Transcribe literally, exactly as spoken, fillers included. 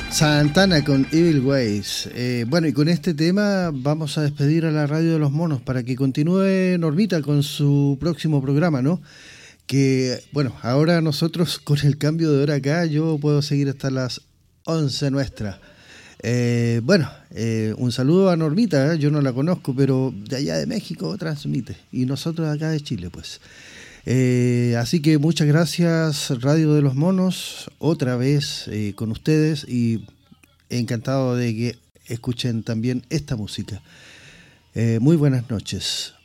Santana con Evil Ways. Eh, bueno, y con este tema vamos a despedir a la Radio de los Monos para que continúe Normita con su próximo programa, ¿no? Que, bueno, ahora nosotros con el cambio de hora acá, yo puedo seguir hasta las once nuestra. Eh, bueno, eh, un saludo a Normita, ¿eh? Yo no la conozco, pero de allá de México transmite. Y nosotros acá de Chile, pues. Eh, así que muchas gracias Radio de los Monos, otra vez eh, con ustedes y encantado de que escuchen también esta música. Eh, muy buenas noches.